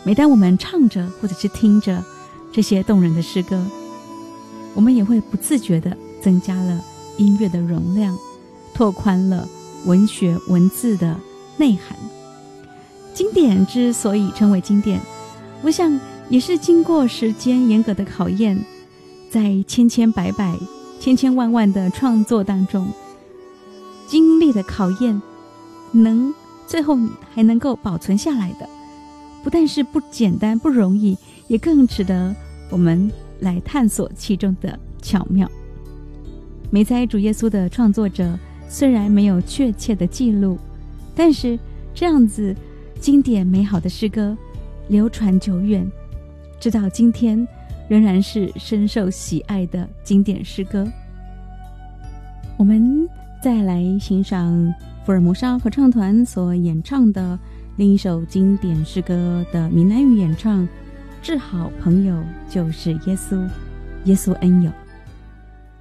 每当我们唱着或者是听着这些动人的诗歌，我们也会不自觉地增加了音乐的容量，拓宽了文学文字的内涵。经典之所以称为经典，我想也是经过时间严格的考验，在千千百百千千万万的创作当中经历的考验，最后还能够保存下来的，不但是不简单不容易，也更值得我们来探索其中的巧妙。美哉主耶稣的创作者虽然没有确切的记录，但是这样子经典美好的诗歌流传久远，直到今天仍然是深受喜爱的经典诗歌。我们再来欣赏福尔摩沙合唱团所演唱的另一首经典诗歌的闽南语演唱，治好朋友就是耶稣，耶稣恩友。